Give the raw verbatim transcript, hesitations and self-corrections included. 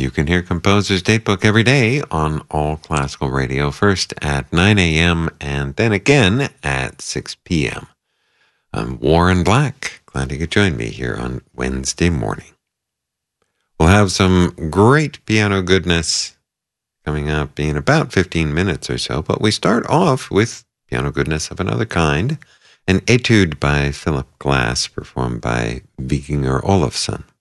You can hear Composer's Datebook every day on All Classical Radio, first at nine a.m. and then again at six p.m. I'm Warren Black. Glad you could join me here on Wednesday morning. We'll have some great piano goodness coming up in about fifteen minutes or so, but we start off with piano goodness of another kind, an etude by Philip Glass performed by Vikingur Olafsson.